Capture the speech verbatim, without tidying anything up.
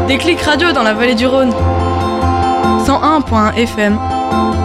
Déclic Radio dans la vallée du Rhône. cent un point un F M.